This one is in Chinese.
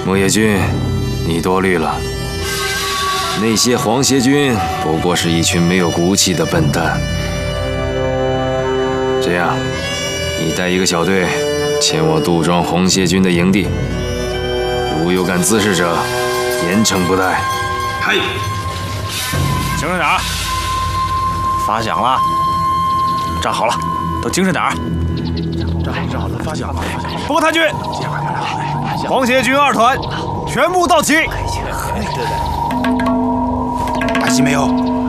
木叶君，你多虑了。那些皇协军不过是一群没有骨气的笨蛋。这样，你带一个小队前往杜庄皇协军的营地，如有敢滋事者，严惩不贷。 嗨，精神点儿！发响了，站好了，都精神点儿！站好了，发响了！波探军，皇协军2团全部到齐。 打击没有？